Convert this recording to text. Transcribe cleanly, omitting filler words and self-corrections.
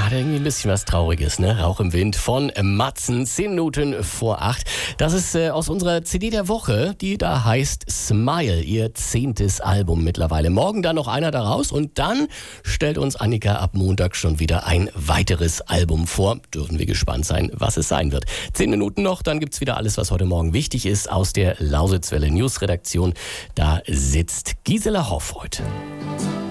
hat irgendwie ein bisschen was Trauriges, ne? Rauch im Wind von Matzen, 10 Minuten vor 8. Das ist aus unserer CD der Woche, die da heißt Smile, ihr 10. Album mittlerweile. Morgen dann noch einer daraus und dann stellt uns Annika ab Montag schon wieder ein weiteres Album vor. Dürfen wir gespannt sein, was es sein wird. 10 Minuten noch, dann gibt's wieder alles, was heute Morgen wichtig ist aus der Lausitzwelle News Redaktion. Da sitzt Gisela Hoff heute.